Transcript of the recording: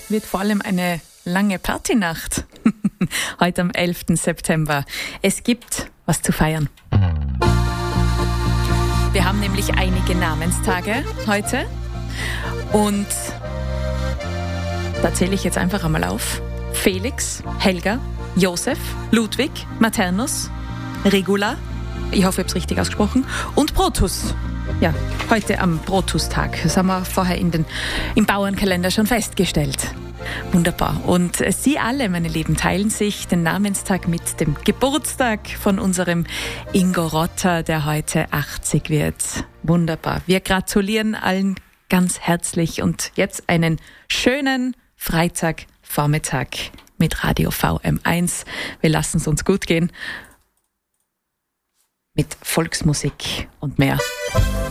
wird vor allem eine lange Partynacht. Heute am 11. September. Es gibt was zu feiern. Wir haben nämlich einige Namenstage heute. Und da zähle ich jetzt einfach einmal auf. Felix, Helga, Josef, Ludwig, Maternus, Regula, ich hoffe, ich habe es richtig ausgesprochen, und Brutus. Ja, heute am Brutustag. Das haben wir vorher im Bauernkalender schon festgestellt. Wunderbar. Und Sie alle, meine Lieben, teilen sich den Namenstag mit dem Geburtstag von unserem Ingo Rotter, der heute 80 wird. Wunderbar. Wir gratulieren allen ganz herzlich und jetzt einen schönen Freitagvormittag mit Radio VM1. Wir lassen es uns gut gehen mit Volksmusik und mehr.